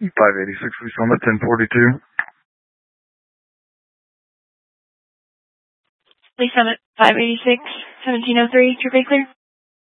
586, we saw 1042. Please summit 586, 1703, true clear.